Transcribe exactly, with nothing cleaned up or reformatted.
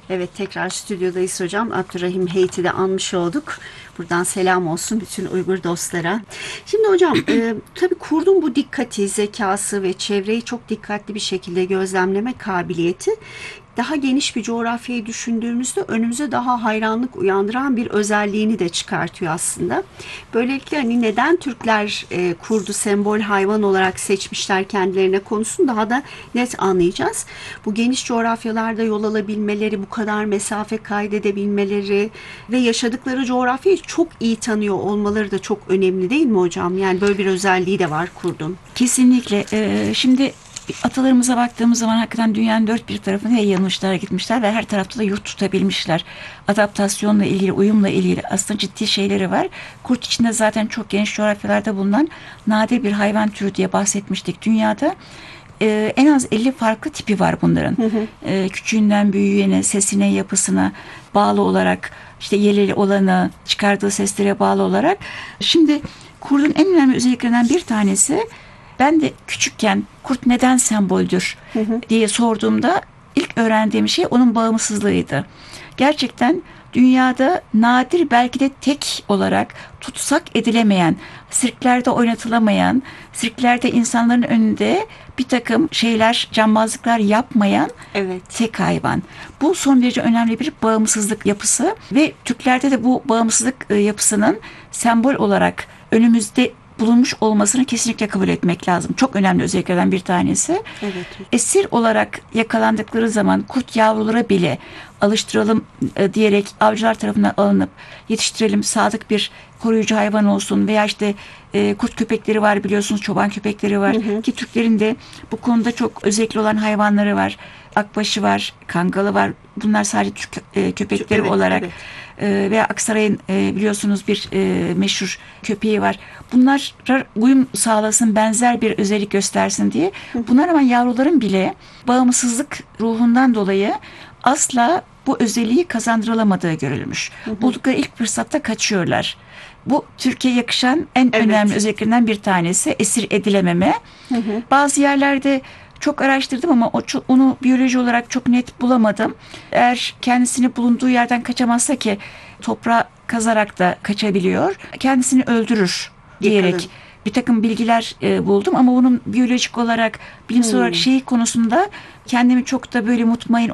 Evet, tekrar stüdyodayız hocam. Abdurrahim Heyti de anmış olduk. Buradan selam olsun bütün Uygur dostlara. Şimdi hocam e, tabii kurdun bu dikkati, zekası ve çevreyi çok dikkatli bir şekilde gözlemleme kabiliyeti daha geniş bir coğrafyayı düşündüğümüzde önümüze daha hayranlık uyandıran bir özelliğini de çıkartıyor aslında. Böylelikle hani neden Türkler e, kurdu sembol hayvan olarak seçmişler kendilerine konusunu daha da net anlayacağız. Bu geniş coğrafyalarda yol alabilmeleri, bu kadar mesafe kaydedebilmeleri ve yaşadıkları coğrafyayı çok iyi tanıyor olmaları da çok önemli değil mi hocam? Yani böyle bir özelliği de var kurdun. Kesinlikle. Ee, şimdi atalarımıza baktığımız zaman hakikaten dünyanın dört bir tarafına yayılmışlar, gitmişler ve her tarafta da yurt tutabilmişler. Adaptasyonla ilgili, uyumla ilgili aslında ciddi şeyleri var. Kurt içinde zaten çok geniş coğrafyalarda bulunan nadir bir hayvan türü diye bahsetmiştik. Dünyada e, en az elli farklı tipi var bunların. Hı hı. E, küçüğünden büyüğüne, sesine, yapısına bağlı olarak, işte yeleli olanı, çıkardığı seslere bağlı olarak. Şimdi kurdun en önemli özelliklerinden bir tanesi, ben de küçükken kurt neden semboldür hı hı. diye sorduğumda ilk öğrendiğim şey onun bağımsızlığıydı. Gerçekten dünyada nadir, belki de tek olarak tutsak edilemeyen, sirklerde oynatılamayan, sirklerde insanların önünde bir takım şeyler, cambazlıklar yapmayan evet. tek hayvan. Bu son derece önemli bir bağımsızlık yapısı ve Türklerde de bu bağımsızlık yapısının sembol olarak önümüzde bulunmuş olmasını kesinlikle kabul etmek lazım. Çok önemli özelliklerden bir tanesi. Evet. Esir olarak yakalandıkları zaman kurt yavrulara bile alıştıralım e, diyerek avcılar tarafından alınıp yetiştirelim, sadık bir koruyucu hayvan olsun veya işte e, kurt köpekleri var, biliyorsunuz, çoban köpekleri var. Hı hı. Ki Türklerin de bu konuda çok özellikli olan hayvanları var. Akbaşı var, kangalı var. Bunlar sadece Türk e, köpekleri evet, olarak evet. E, veya Aksaray'ın e, biliyorsunuz bir e, meşhur köpeği var. Bunlar uyum sağlasın, benzer bir özellik göstersin diye. Bunlar ama yavruların bile bağımsızlık ruhundan dolayı asla bu özelliği kazandırılamadığı görülmüş. Hı hı. Buldukları ilk fırsatta kaçıyorlar. Bu Türkiye'ye yakışan en evet. önemli özelliklerinden bir tanesi, esir edilememe. Hı hı. Bazı yerlerde çok araştırdım ama o, onu biyoloji olarak çok net bulamadım. Eğer kendisini bulunduğu yerden kaçamazsa, ki toprağa kazarak da kaçabiliyor, kendisini öldürür diyerek Yakalın. bir takım bilgiler e, buldum ama bunun biyolojik olarak, bilimsel hmm. olarak şeyi konusunda kendimi çok da böyle mutmain